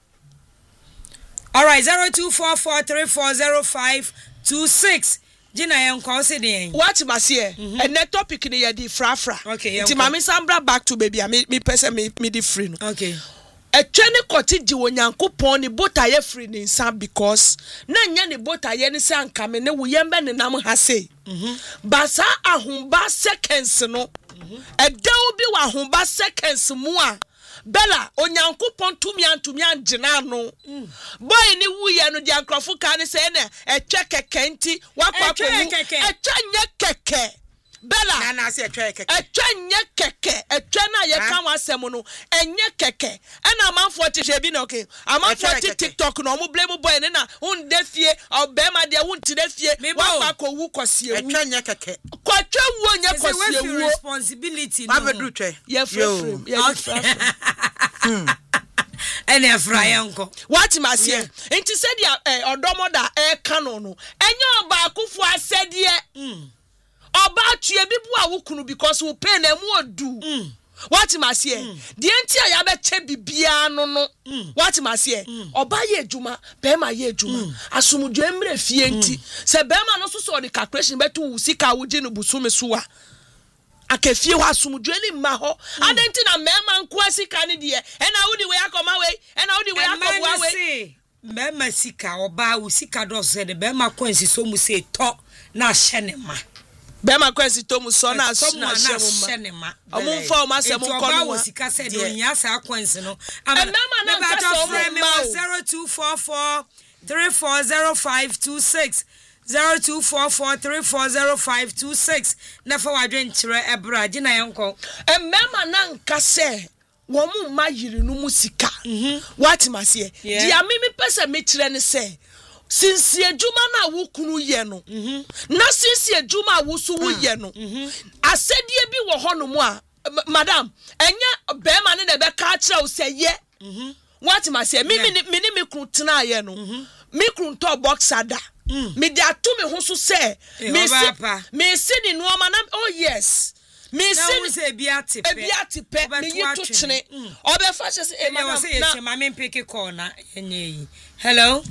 All right, zero two four four three four zero five two six. Gina yen call say den. What masie? And that topic ni ye di fra fra. Okay. Ti mami sambra back to baby. Me me person me me di free no. Okay. E twene koti ji Onyankopon ni bota ye free ni nsa because na nya ni bota ye ni se anka me ne wo yembe ne nam ha sei. Mhm. Basa ahomba seconds no. Mhm. E dawo bi wa ahomba seconds mu a Bella Onyankopon tumi antumi angina no. Boy ni wu ye no di ankrofo ka ne se ne e twa keke nti wakwa ko wu. E twa nye keke. Bella na na se etwa keke etwa nye keke etwa na ye kan wasem no enye keke ana amanfo tihwe bi na okay amanfo TikTok no mo blame boy ne na un defie obema de un ti defie wa ko wu kosie wu etwa nye keke ko twa wu nye kosie wu responsibility no ba bedu twa ye free ye free hmm ene afra yanko what masie enti said ya odomoda e kanu no enye oba akufo asede hmm oba tue bibu a wukunu because we pay na mu odu mm. What masie mm. The entia ya be che bibia no no mm. What masie mm. Oba ye adwuma be ma ye adwuma mm. Asumdwe mre fie nti mm. Se be ma no so so the calculation betu usika wuji no busumi so a akafie wa asumdwe ni ma ho mm. Adenti na me ma nko asika ne de e na wudi we akoma we e na wudi we akoma we me ma sika oba usika do se de be ma kwansi so mu se to na hye ne ma Bema kwesi tomu so na so na shema. Omo fa o ma se mo kono wa sika se de onya sa kwansi no. Am na ba to frame zero two four four three four zero five two six zero two four four three four zero five two six na fa wadwen kire ebra gi na yenko. Emema na nka se wo mu ma yiri no mu sika. What masie? Dia me me pese me kire ne se since ejuma na wukunu ye no mhm na since ejuma wusu wu ye no mhm asedie bi wo hono mu a madam enya be ma ne be ka kire o se ye mhm what ma say me me me me kru tena ye no me kru to boxer da me dia to me ho so say me si me si ni no ma na oh yes me say say ebi atipe ebi atipe me yi to chene obefa say e madam na ma me pick call na enye yi hello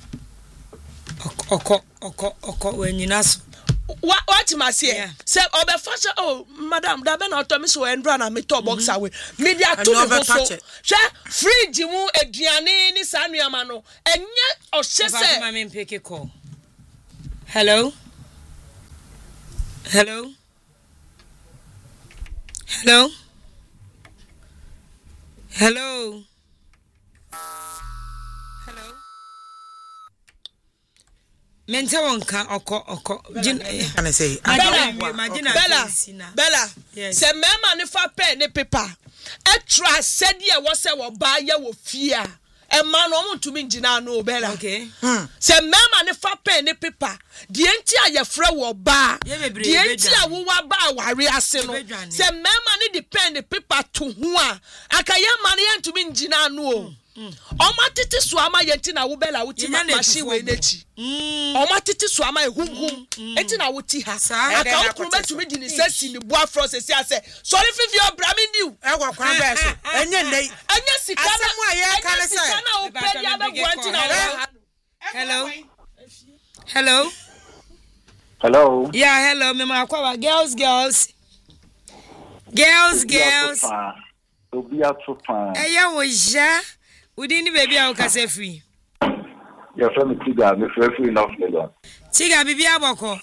oko oko oko wenyina so what what ma say say obefa say oh madam da be na to me so endra na me to box away media to me so she fridge mu aduane ni sa nuama no enye o hye say ma me pick call hello hello hello hello hello Mente wonka oko oko can I say Bella Bella Bella se mema ne fa pen ne paper etra said ye wo se wo ba ye wo fia e ma no mo ntumi ngina no Bella okay se mema ne fa pen ne paper de enti ayefra wo ba de enti awo wa ba aware ase no se mema ne de pen ne paper to ho a akaye ma ne ntumi ngina no o Oma titi so ama yenti na wo Bella wo ti machine we nechi Oma titi so ama ehunhum enti na wo ti ha aka wo kunu betumi di ni sesi ni boa fro sesi ase sorry fifi obrami new e kwa kwa be so enye nei enye sika na asemu aye ka ne say na wo pe ya be gwanti na hello hello hello yeah hello me ma kwa girls girls girls girls obi atopa eh ya wo ja Udi ni baby a ukase free. Your friend Tiga, me free free enough Lagos. Tiga bibi aboko.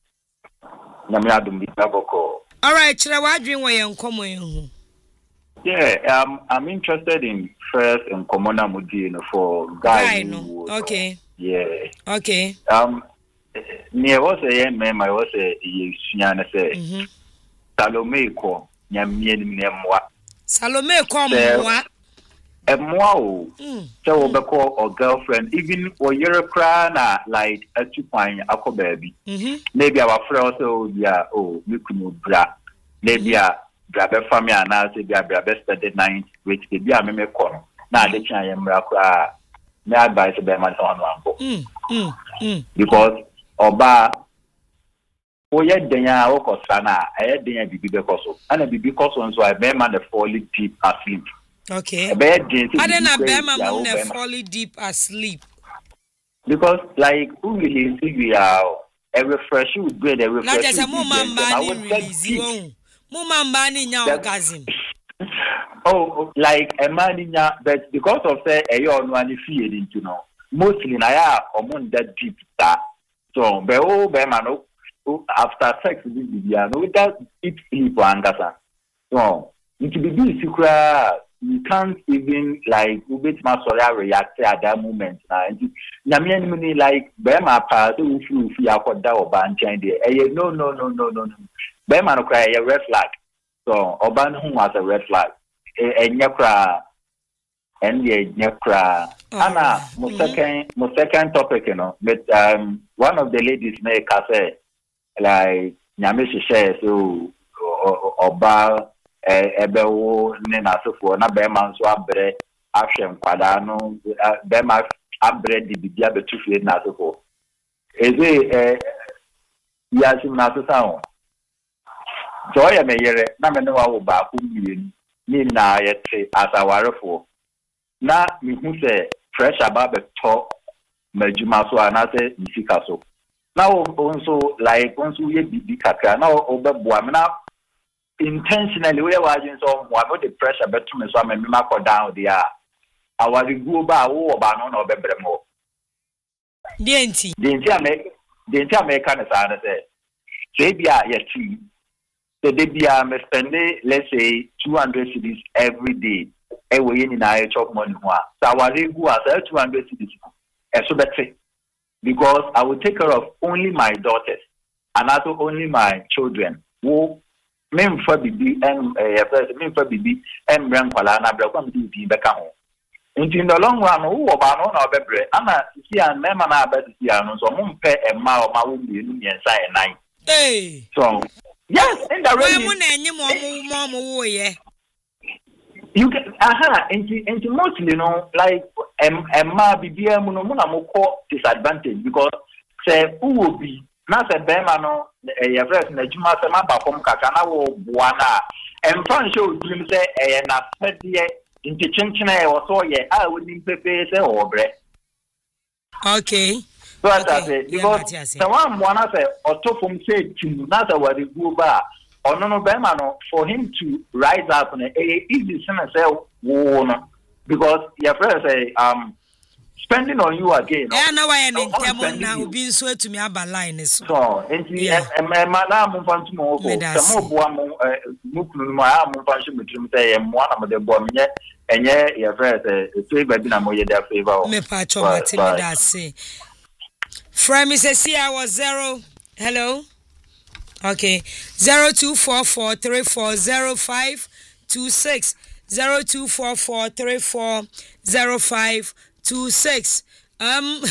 Na me adum bi aboko. All right, chira wa adwin wo ye nkomo ye hu. Yeah, um I'm interested in first in common amudi for guy. No. Okay. Yeah. Okay. Um near was a man I was a Sunyana say. Mhm. Salome ko nyamie ni mwa. Salome ko mwa. A more so because or girlfriend, even or you're crying like a two pine a baby. Maybe our friend also, yeah, oh, you could bra. Maybe a brother family and I say, be a best at the night, which could be a meme corner. Now the China Mrakra, may advise a bear man on one. Because Oba, oh, yet Denya Okosana, I had Denya Bibi because and a Bibi because so I bear man the falling deep asleep. Okay. I didn't have Bema moon falling deep asleep. Because, like, who really see we are a refresh would be a refresh. Not just a moment banning release. Moment banning your orgasm. Oh, like a man in ya, but because of say a yon one feeling, you know, mostly I are among that deep that. So, be oh, Bema no, after sex, we are no, that deep sleep and that's so. It will be secret. You can't even like ubit masoria react at that moment. Nyamian like Bema pa so if you feel akoda oba nchen there. Eh no no no no no no. Bema no cry a red flag. So oba no was a red flag. Eh nyakra and ye nyakra. Ana mo second mo second topic you know. But um one of the ladies make say like nyame share so oba ebe wo ne na sofo na be man so abre ahwe nkwada no be ma abre di bibia betufie na sofo eze eh ya sim na so sawo so ya me yere na me ne wa wo ba ku mienu ni na ye te asawarefo na mi hu se pressure ba be to majuma so ana se misika so na wo nso like nso ye bibi kakra na wo be boa me na intentionally we were using some one the pressure but to me so me ma ko down there our go ba wo ba no no bebremo denti denti ame denti ame kan sa na say say bia ye chi the day bia me spend let's say two hundred cedis every day e we ni na e chop money ho a so our go as two hundred cedis e so better because I will take care of only my daughters and also only my children who men for bibi em eh first men for bibi em ran kwala na bra kwam di bi beka ho nti no long run wo ba no na obebre ana sisi an mema na abadi sisi an so mo mpe emma o ma wo mienu miensa e nine eh so yes in the rain mo na enyi mo mo mo wo ye you can aha nti nti mostly no like em emma bibi em no mo na mo ko disadvantage because say who will be na se bema no e ya fresh na juma se ma ba kom kaka na wo boa na emfa nche odrim se e na sede nti chinchina e wo so ye a woni pepe se obre. Okay. So I say because the one wanna say otofum say tim na say we go ba ono no bema no for him to rise up na e easy say wo no because your friend say um spending on you again. Eh na why na ntem na obi nso atumi aba line so. So enti e ma na mo fantu mo ko mo boa mo mo kunu mo a mo fantu mo trim say e mo na mo de boa menye enye your friend say e ba bi na mo ye da favor. Me pa cho mate me da say. From Missus C I was zero. Hello. Okay. Zero two four four three four zero five two six. Zero two four four three four zero five two six. Um,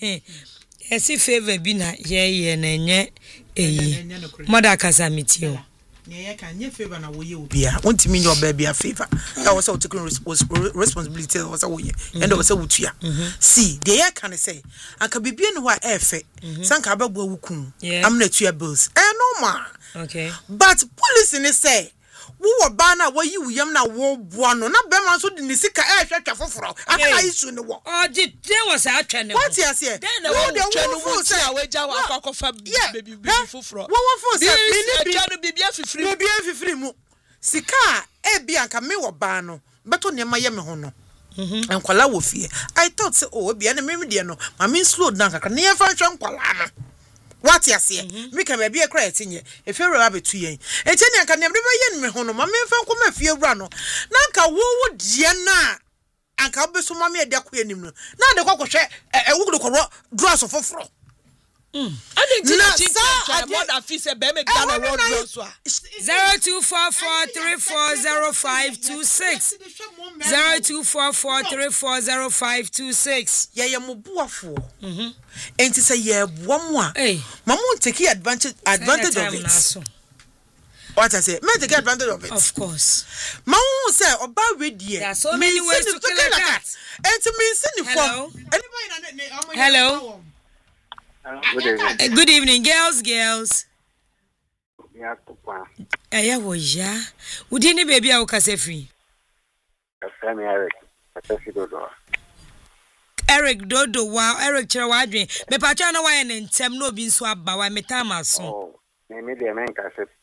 esi favor bi na ye ye na nye eyi. Mother kasamitio. Yeah, can you favor na wo ye obi a. Won't mean your baby a favor. That was how taking responsibility was a way. And was a wutua. See, the air can say, anka bibia no wa efe. Sanka abagbo wukum. I'm not your bills. Eh no ma. Okay. But police in say wo ba na wo yi wuyam na wo boa no na be man so de ni sika e hwetwa foforo aka isu ne wo o di den was atwa ne what you say den na wo twa no wo say aweja wa akofa baby baby foforo wo wo fo say bi ni bi bibia fifiri bibia fifiri mu sika e bia nka me wo ba no beto ne ma ye me ho no mhm enkwala wo fie I thought say oh bia na me de no ma me slow down kaka ne ye fa hwe nkwala no what you say me can be a cry tinye if you rub it to yen e tell you can never yen me hono ma me fa ko ma fie wura no na nka wo wo die na anka be so ma me de ko anim no na de kokko hwe e wo ko draw so foforo mm I think na more than fee say be me bia na wo draw so zero two four four three four zero five two six zero two four four three four zero five two six ye ye mo buafo mhm enti say ye boamu a mama won't take advantage advantage of it. What I say, may take advantage of it. Of course. Mama won't say oba ready. There are so many ways to kill a cat. Enti me send Hello. Anybody Hello. Good evening. Good evening, girls, girls. Yeah, papa. Eh, wo ya. Udi ni baby a wo kase free. After me Eric. After Dodo. Eric Dodo wow Eric chere wa adwen me pa cha na wa ye ntem na obi nso aba wa metama so oh me me de men ka se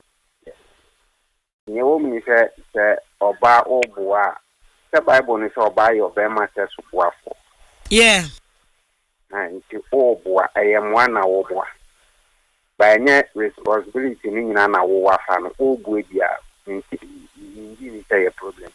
nye wo mi se se oba oboa se bible ni se oba yo be ma se supuafo yeah na nti oboa ayemwa na oboa ba nye responsibility ni nyina na wo wa fa no oboa bia nti ni say a problem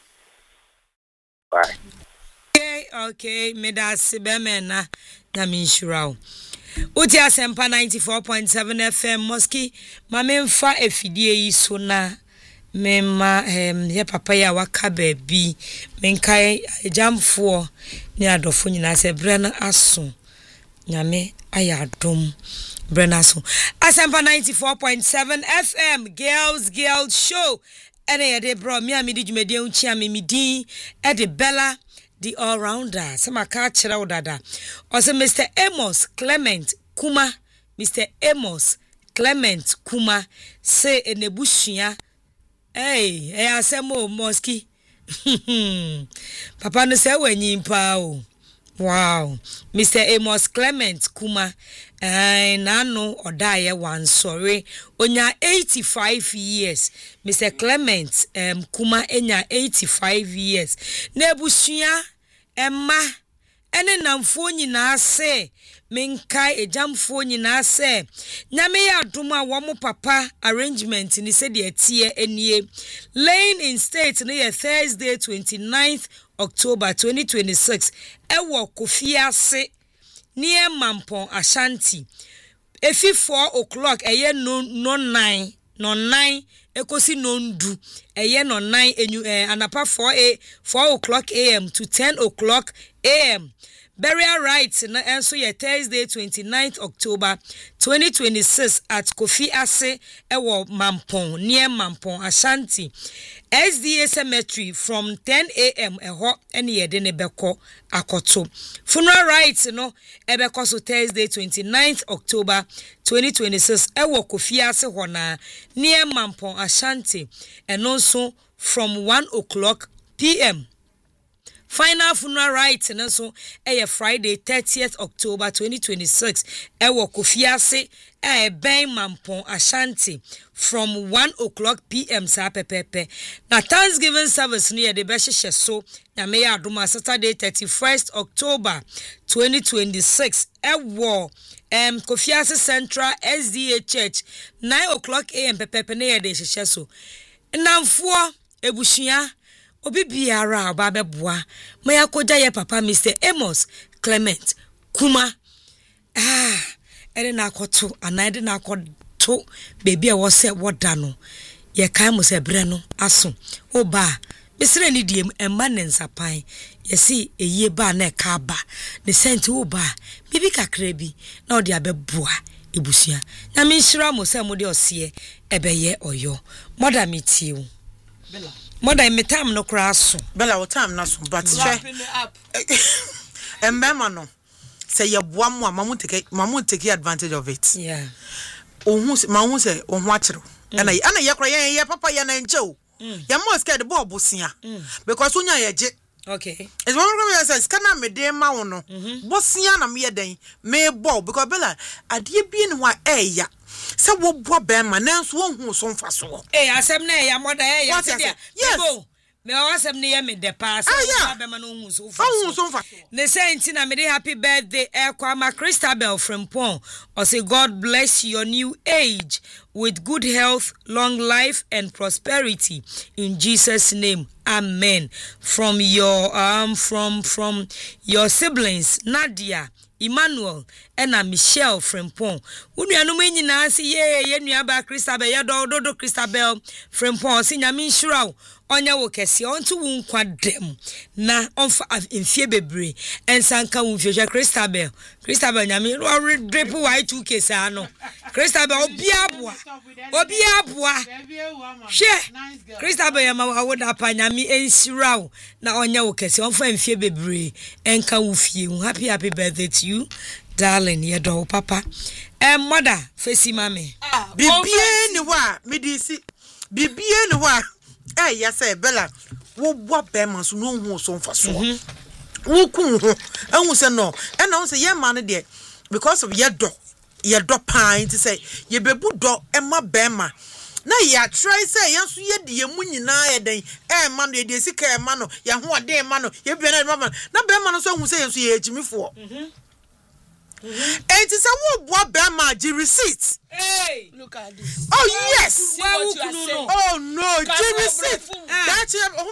bye. Okay, okay, me da sibeme na na minshura. Uti asempa ninety-four point seven F M Moski, ma memfa efidie yi so na mema em ye papa ya waka baby, menkai jamfo ni adofo nyina se bre na aso. Nyame ayadom bre na aso. Asempa ninety-four point seven F M Girls Girls Show. Ene ye de bro mi amidi djumede unchi amimi din e de Bella the all-rounder. Some aka chira udada. Also, Mister Amos Clement Kuma. Mister Amos Clement Kuma. Say enebushia. Hey, hey, asemo Moski. Papa no say when yimpa o. Wow. Mister Amos Clement Kuma. Eh, nano odaye one sorry. Onya eighty-five years. Mister Clement um, Kuma enya eighty-five years. Nebusuya emma ene namfo nyina se menkai ejamfo nyina se nyame ya adoma wo mo papa arrangement ni se de tie enie laying in state na ye Thursday twenty-ninth October twenty twenty-six ewo Kofia se near Mampon Ashanti efi four o'clock eye no no nine no nine ekosi no ndu eye no nine enyu eh, anapa four o'clock a m to ten o'clock a m burial rites na enso ye Thursday twenty-ninth October twenty twenty-six at Kofi Ase ewo Mampong near Mampong Ashanti S D A Cemetery from ten a m eho ene ye de ne beko akoto. Funeral rites no ebeko so Thursday twenty-ninth October twenty twenty-six ewo Kofi Ase hona near Mampong Ashanti and also from one o'clock p m Final funeral rites and so a Friday thirtieth October twenty twenty-six ewo Kofi Ase e ben Mampong Ashanti from one o'clock p m sa pepepe. Na Thanksgiving service near the Besheshe so na me aduma Saturday thirty-first October twenty twenty-six ewo um Kofi Ase Central S D A Church nine o'clock a m pepepe na de hyehyɛ so. Namfo ebushia obi biara ba beboa maya koja ye papa Mister Amos Clement Kuma ah ere na akoto anade na akoto baby e wo se woda no ye kan mo se bre no aso oba besere ni die emma ne nsapan ye si eye ba na ka ba ne senti oba bibi kakra bi na odi abeboa ebusia na me nhira mo se mo de ose ebeye oyo moda metiu bella Mother, me time no crash. Bella, what time na so but share. Embema no. Say you one more, mamu take mamu take advantage of it. Yeah. Ohun mamu say ohun achiro. And I ana yakra ye papa ya na nche. Ya mo scared the ball bosia. Because unya ye je. Okay. It's one of them says kana me dey ma wo no. Bosia na me ye den me ball because Bella adie bi ne wa e ya. Se wo bo ben ma nanso wo hu so mfa so eh asem na ya moda eh ya se yes me asem na ya me de pass be ma no hu so mfa ne say ntina me dey happy birthday eh kwa ma Christabel Frimpong or say God bless your new age with good health, long life and prosperity in Jesus name. Amen. From your um from from your siblings Nadia, Emmanuel and Michelle Frimpong. Unuanu nyina se ye ye nuaba Christabel ya do do Christabel Frimpong se nyame nhyira onya wo kese onto wo nkwa dem na onfa mfie bebre ensanka wo mfie Christabel Christabel nyame ro drip white two case ano Christabel obi aboa obi aboa she Christabel yama wo da pa nyame enhyira wo na onya wo kese onfa mfie bebre enka wo fie. Happy happy birthday to you darling ye do papa em mother fesi mame bibie ni wa medisi bibie ni wa eh ya say Bella wo bo be man so no hu so mfa so wo kun ho ehun say no e na say ye man de because of ye do ye do pan to say ye bebu do e ma be ma na ya try say ye so ye de ye mu nyina ye den e ma no ye de sika e ma no ye ho ode ma no ye bia na ma na be ma no so hu say ye so ye ejimifo mhm it is a wo bo be ma ji receipt. Hey, look at this. Oh yes. See what you are saying. Oh no, ji receipt. That's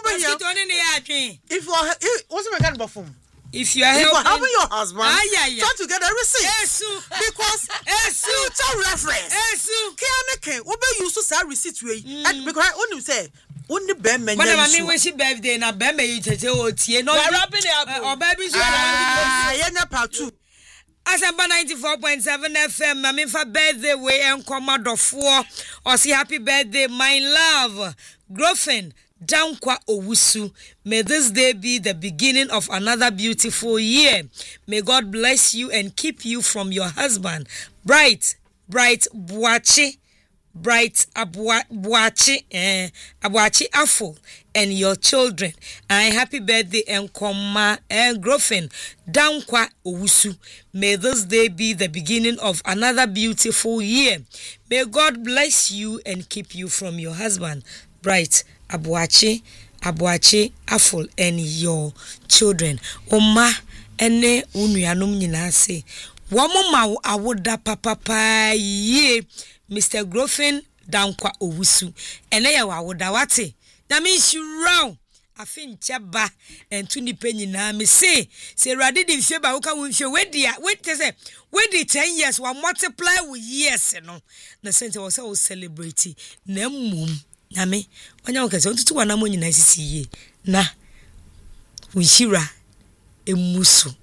if you are what's my kind of phone? If you are helping, having your husband, ah, yeah, yeah. try to get a receipt. Esu. Because Esu. future reference. Esu. Kianeke, we be used to say receipt way. Because only say only be men. But I mean, when she birthday na be me you tete o tie no. We are wrapping it up. Or baby so. Ah, yeah, part two. Asemba ninety-four point seven F M, mami fa birthday way and commodore four. Or say happy birthday, my love. Grofen, Dankwa Owusu. May this day be the beginning of another beautiful year. May God bless you and keep you from your husband. Bright, bright Buachi. Bright Abuachi, eh, Abuachi Afo, and your children. And happy birthday, and Nkoma and Grofen Dankwa Owusu. May this day be the beginning of another beautiful year. May God bless you and keep you from your husband. Bright Abuachi, Abuachi Afo, and your children. Oma ene unuyanum nyina se. Wamo ma awoda papa pa ye. Mister Grofen Dankwa Owusu ene ya wawoda wate na me shiraw afin cheba entu nipa nyina me say say rade de mfie ba wo ka wo mfie wedi a wait say wedi ten years wa multiply with years no na sente wo say wo celebrate na mmom na me onya wo kase ontutu wana mo nyina sisi ye na wo shira emusu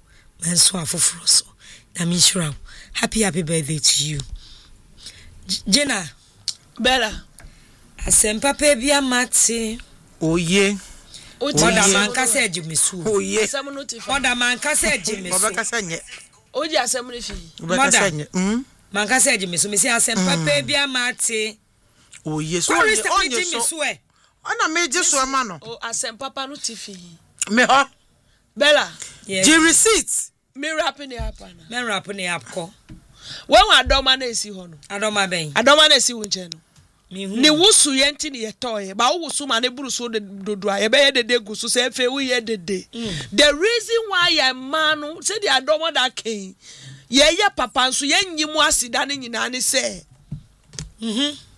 menso afoforo so na me shura happy happy birthday to you Jenna Bella asempa pe bia mate oye oda manka se ajimesu oye asem no ti fa oda manka se ajimesu obaka sanye oji asem no fi obaka sanye mm manka se ajimesu me se asempa pe bia mate oye so onye so e ana meje so ama no o asem papa no ti fi me ho Bella yes the receipt me rap ni apa na me rap ni apko when adoma na esi ho no adoma ben adoma na esi wo nche no mihu ni wusu ye nti ni ye toye ba wusu ma ne buru so de dodo a ye be ye dede gu so se fe wo ye dede the reason why ya man no say the adoma da ken ye ye papa nso ye nyimu asida ne nyina ne se mhm